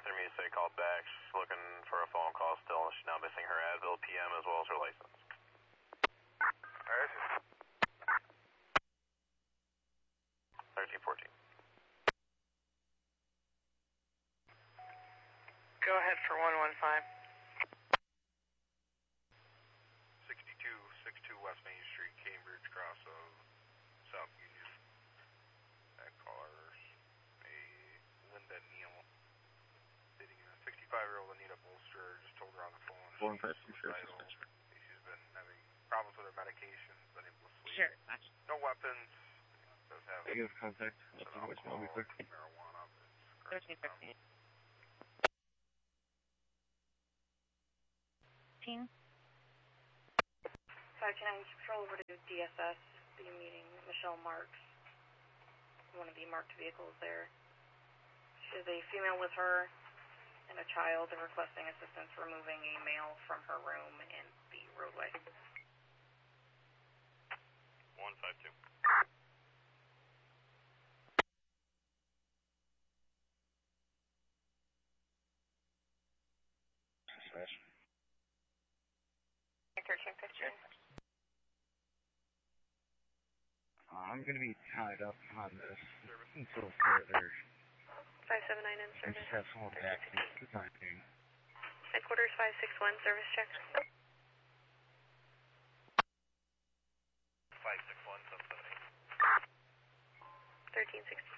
Catherine Musay called back. She's looking for a phone call still, and she's now missing her Advil PM as well as her license. Alright. 1314. Go ahead for 115. 6262 West Main Street, Cambridge, cross of South Union. That caller's a Linda Neal. Dating a 65-year-old Anita Bolster. Just told her on the phone. She's been having problems with her medications, been able to sleep. Sure. No weapons. Does have contact. marijuana. 1315. 529 Patrol over to DSS. Be meeting Michelle Marks, one of the marked vehicles there. She has a female with her and a child. They're requesting assistance removing a male from her room in the roadway. 152. Slash. 1315. I'm going to be tied up on this until further. 579 in I service. just have someone back to the time being. Headquarters 561, service check. 561, 778. 1316.